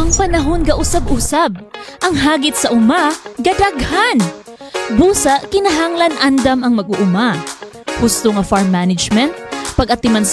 Ang panahon ga usab-usab. Ang hagit sa uma, gadaghan. Busa, kinahanglan andam ang mag-uuma. Husto nga farm management, pag-atiman